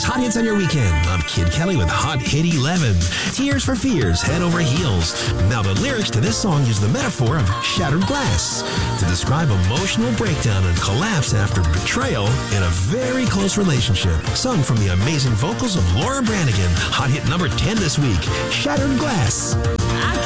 Hot Hits on Your Weekend. I'm Kid Kelly with Hot Hit 11. Tears for Fears, Head Over Heels. Now the lyrics to this song use the metaphor of shattered glass to describe emotional breakdown and collapse after betrayal in a very close relationship. Sung from the amazing vocals of Laura Branigan. Hot Hit number 10 this week, Shattered Glass. I